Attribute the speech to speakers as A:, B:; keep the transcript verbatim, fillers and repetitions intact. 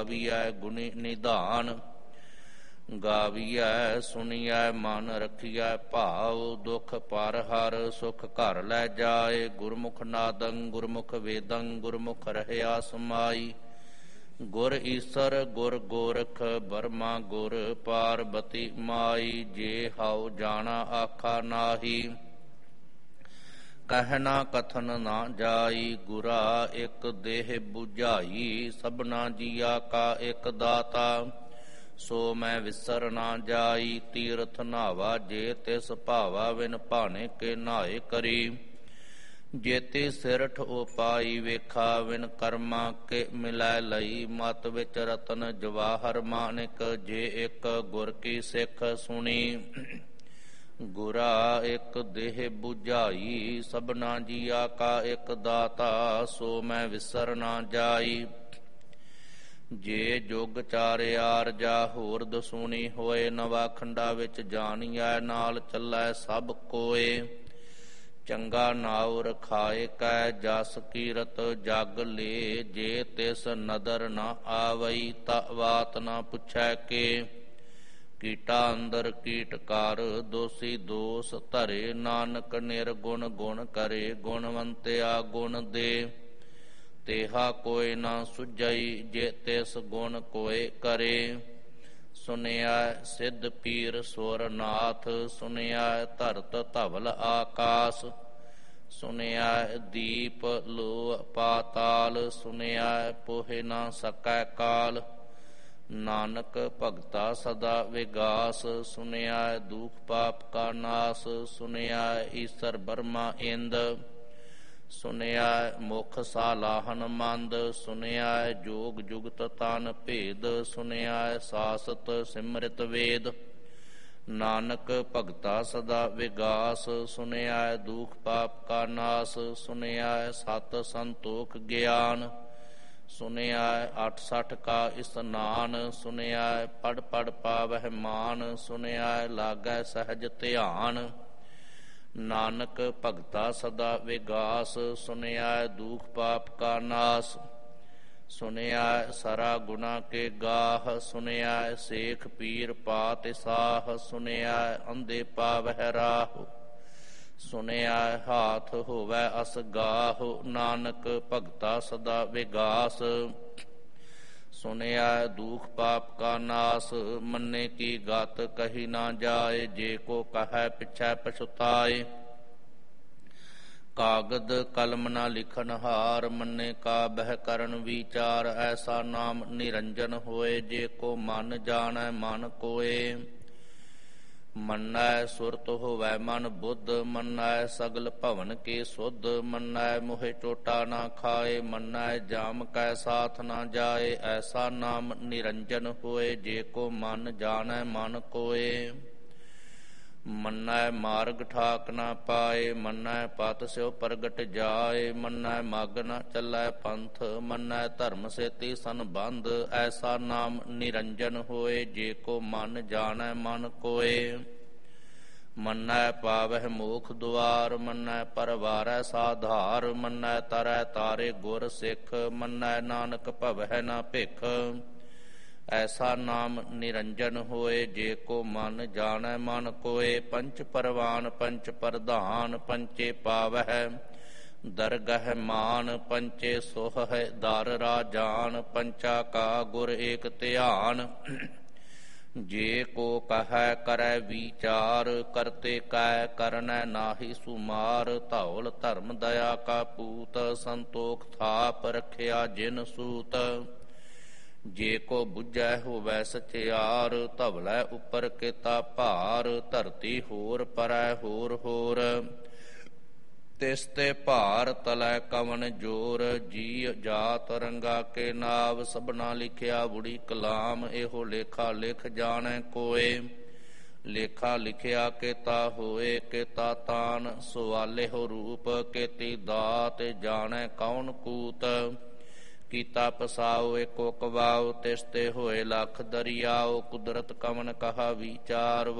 A: ਗਾਵੀਐ ਗੁਣੀ ਨਿਧਾਨ। ਗਾਵੀਐ ਸੁਣੀਐ ਮਨ ਰਖੀਐ ਭਾਵ। ਦੁਖ ਪਰ ਹਰ ਸੁਖ ਘਰ ਲੈ ਜਾਏ। ਗੁਰਮੁਖ ਨਾਦੰ ਗੁਰਮੁਖ ਵੇਦੰ ਗੁਰਮੁਖ ਰਹਿਆ ਸਮਾਈ। ਗੁਰ ਈਸਰ ਗੁਰ ਗੋਰਖ ਬਰਮਾ ਗੁਰ ਪਾਰਬਤੀ ਮਾਈ। ਜੇ ਹਉ ਜਾਣਾ ਆਖਾ ਨਾਹੀ ਕਹਿਣਾ ਕਥਨ ਨਾ ਜਾਈ। ਗੁਰਾ ਇਕ ਦੇਹ 부ਝਾਈ ਸਭਨਾ ਜੀਆ ਕਾ ਇਕ ਦਾਤਾ। ਸੋ ਮੈਂ ਵਿਸਰ ਨਾ ਜਾਈ ਤੀਰਥ ਨਾਵਾ। ਜੇ ਤਿਸ ਭਾਵਾ ਵਿਨ ਭਾਣੇ ਕੇ ਨਾਏ ਕਰੀ। ਜੇਤੀ ਸਿਰਠ ਉਪਾਈ ਵੇਖਾ ਵਿਨ ਕਰਮਾ ਕੇ ਮਿਲੈ ਲਈ। ਮਤ ਵਿੱਚ ਰਤਨ ਜਵਾਹਰ ਮਾਨਿਕ ਜੇ ਇੱਕ ਗੁਰ ਕੀ ਸਿੱਖ ਸੁਣੀ। ਗੁਰਾ ਇੱਕ ਦੇਹ 부ਝਾਈ ਸਭਨਾ ਜੀਆ ਕਾ ਇੱਕ ਦਾਤਾ। ਸੋ ਮੈਂ ਵਿਸਰ ਨਾ ਜਾਈ। ਜੇ ਜੁਗ ਚਾਰਿਆਰ ਜਾ ਹੋਰ ਦਸੂਣੀ ਹੋਏ। ਨਵਾ ਖੰਡਾ ਵਿੱਚ ਜਾਣੀਐ ਨਾਲ ਚੱਲੈ ਸਭ ਕੋਏ। ਚੰਗਾ ਨਾਉ ਰਖਾਏ ਕੈ ਜਸ ਕੀਰਤ ਜਗ ਲੇ। ਜੇ ਤਿਸ ਨਦਰ ਨਾ ਆਵਈ ਤਾ ਬਾਤ ਨਾ ਪੁੱਛੈ ਕੇ। ਕੀਟਾ ਅੰਦਰ ਕੀਟ ਕਰ ਦੋਸੀ ਦੋਸ ਧਰੇ। ਨਾਨਕ ਨਿਰਗੁਣ ਗੁਣ ਕਰੇ ਗੁਣਵੰਤਿਆ ਗੁਣ ਦੇ। ਤੇਹਾ ਕੋਈ ਨਾ ਸੁਝਈ ਜੇ ਤਿਸ ਗੁਣ ਕੋਇ ਕਰੇ। ਸੁਨਿਆ ਸਿੱਧ ਪੀਰ ਸੁਰ ਨਾਥ। ਸੁਨਿਆ ਧਰਤ ਧਵਲ ਆਕਾਸ। ਸੁਨਿਆ ਦੀਪ ਲੋ ਪਾਤਾਲ। ਸੁਨਿਆ ਪੋਹਿ ਨਾ ਸਕੈ ਕਾਲ। ਨਾਨਕ ਭਗਤਾ ਸਦਾ ਵਿਗਾਸ। ਸੁਨਿਆ ਦੁਖ ਪਾਪ ਕਾ ਨਾਸ। ਸੁਨਿਆ ਈਸਰ ਬਰਮਾ ਇੰਦ। ਸੁਨਿਆ ਮੁਖ ਸਾਲਾਹਨ ਮੰਦ। ਸੁਨਿਆ ਜੋਗ ਜੁਗਤ ਤਨ ਭੇਦ। ਸੁਨਿਆ ਸਾਸਤ ਸਿਮਰਿਤ ਵੇਦ। ਨਾਨਕ ਭਗਤਾ ਸਦਾ ਵਿਗਾਸ। ਸੁਨਿਆ ਦੁਖ ਪਾਪ ਕਾ ਨਾਸ। ਸੁਨਿਆ ਸਤ ਸੰਤੋਖ ਗਿਆਨ। ਸੁਨਿਆ ਅੱਠ ਸਠ ਕਾ ਇਸਨਾਨ। ਸੁਨਿਆ ਪੜ ਪੜ ਪਾਵਹਿ ਮਾਨ। ਸੁਨਿਆ ਲਾਗੈ ਸਹਿਜ ਧਿਆਨ। ਨਾਨਕ ਭਗਤਾ ਸਦਾ ਵਿਗਾਸ। ਸੁਨਿਆ ਦੁਖ ਪਾਪ ਕਾ ਨਾਸ। ਸੁਨਿਆ ਸਰਾ ਗੁਨਾ ਕੇ ਗਾਹ। ਸੁਨਿਆ ਸੇਖ ਪੀਰ ਪਾਤ ਸਾਹ। ਸੁਨਿਆ ਅੰਧੇ ਪਾਵਹਿ ਰਾਹ। ਸੁਨਿਆ ਹਾਥ ਹੋਵੈ ਅਸਗਾਹ। ਨਾਨਕ ਭਗਤਾ ਸਦਾ ਵਿਗਾਸ। ਸੁਨਿਆ ਦੁਖ ਪਾਪ ਕਾ ਨਾਸ। ਮੰਨੇ ਕੀ ਗਤ ਕਹੀ ਨਾ ਜਾਏ। ਜੇ ਕੋ ਕਹੈ ਪਿਛੈ ਪਛੁਤਾਏ। ਕਾਗਦ ਕਲਮ ਨਾ ਲਿਖਨ ਹਾਰ। ਮੰਨੇ ਕਾ ਬਹਿ ਕਰਨ ਵਿਚਾਰ। ਐਸਾ ਨਾਮ ਨਿਰੰਜਨ ਹੋਏ। ਜੇ ਕੋ ਮਨ ਜਾਣੈ ਮਨ ਕੋਏ। ਮੰਨੈ ਸੁਰਤ ਹੋਵੈ ਮਨ ਬੁੱਧ। ਮੰਨੈ ਸਗਲ ਭਵਨ ਕੇ ਸੁਧ। ਮੰਨੈ ਮੋਹਿ ਟੋਟਾ ਨਾ ਖਾਏ। ਮੰਨੈ ਜਾਮ ਕੈ ਸਾਥ ਨਾ ਜਾਏ। ਐਸਾ ਨਾਮ ਨਿਰੰਜਨ ਹੋਏ। ਜੇ ਕੋ ਮਨ ਜਾਣੈ ਮਨ ਕੋਏ। ਮੰਨੈ ਮਾਰਗ ਠਾਕ ਨਾ ਪਾਏ। ਮੰਨੈ ਪਤ ਸਿਉ ਪ੍ਰਗਟ ਜਾਏ। ਮੰਨੈ ਮਗ ਨਾ ਚੱਲੈ ਪੰਥ। ਮੰਨੈ ਧਰਮ ਸੇਤੀ ਸੰਬੰਧ। ਐਸਾ ਨਾਮ ਨਿਰੰਜਨ ਹੋਏ। ਜੇ ਕੋ ਮਨ ਜਾਣੈ ਮਨ ਕੋਏ। ਮੰਨੈ ਪਾਵਹਿ ਮੋਖ ਦੁਆਰ। ਮੰਨੈ ਪਰਵਾਰੈ ਸਾਧਾਰ। ਮੰਨੈ ਤਰੈ ਤਾਰੇ ਗੁਰ ਸਿੱਖ। ਮੰਨੈ ਨਾਨਕ ਭਵਹਿ ਨਾ ਭਿਖ। ਐਸਾ ਨਾਮ ਨਿਰੰਜਨ ਹੋਏ। ਜੇ ਕੋ ਮਨ ਜਾਣੈ ਮਨ ਕੋਏ। ਪੰਚ ਪਰਵਾਨ ਪੰਚ ਪ੍ਰਧਾਨ। ਪੰਚੇ ਪਾਵਹਿ ਦਰਗਹਿ ਮਾਨ। ਪੰਚੇ ਸੋਹ ਹੈ ਦਰ ਰਾਜਾਨ। ਪੰਚਾ ਕਾ ਗੁਰ ਏਕ ਧਿਆਨ। ਜੇ ਕੋ ਕਹੈ ਕਰੈ ਵਿਚਾਰ। ਕਰਤੇ ਕੈ ਕਰਨੈ ਨਾਹੀ ਸੁਮਾਰ। ਧੌਲ ਧਰਮ ਦਇਆ ਕਾ ਪੂਤ। ਸੰਤੋਖ ਥਾਪ ਰਖਿਆ ਜਿਨ ਸੂਤ। ਜੇ ਕੋ ਬੁੱਝੈ ਹੋਵੈ ਸਚਿਆਰ। ਧਵਲੈ ਉੱਪਰ ਕੀਤਾ ਭਾਰ। ਧਰਤੀ ਹੋਰ ਪਰੈ ਹੋਰ ਹੋਰ। ਤਿਸ ਤੇ ਭਾਰ ਤਲੈ ਕਵਨ ਜੋਰ। ਜੀ ਜਾਤ ਰੰਗਾ ਕੇ ਨਾਵ। ਸਭਨਾ ਲਿਖਿਆ ਬੁੜੀ ਕਲਾਮ। ਇਹੋ ਲੇਖਾ ਲਿਖ ਜਾਣੈ ਕੋਏ। ਲੇਖਾ ਲਿਖਿਆ ਕੇਤਾ ਹੋਏ ਕੇਤਾ ਤਾਨ। ਸਵਾਲੇ ਹੋ ਰੂਪ ਕੇਤੀ ਦਾਤ। ਜਾਣੈ ਕੌਣ ਕੂਤ। ਕੀਤਾ ਪਸਾਉ ਏਕੋ ਕਵਾਉ। ਤਿਸ ਤੇ ਹੋਏ ਲੱਖ ਦਰਿਆਉ। ਕੁਦਰਤ ਕਵਨ ਕਹਾ ਵਿਚਾਰ।